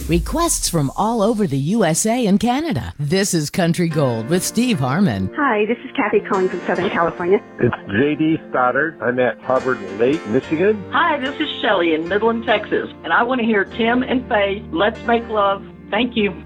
Requests from all over the USA and Canada. This is Country Gold with Steve Harmon. Hi, this is Kathy calling from Southern California. It's J.D. Stoddard. I'm at Hubbard Lake, Michigan. Hi, this is Shelley in Midland, Texas, and I want to hear Tim and Faye, Let's Make Love. Thank you.